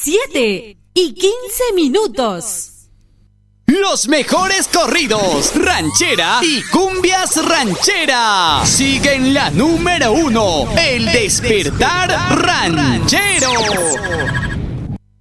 7:15. Los mejores corridos, ranchera y cumbias ranchera. Siguen la número 1, El Despertar Ranchero.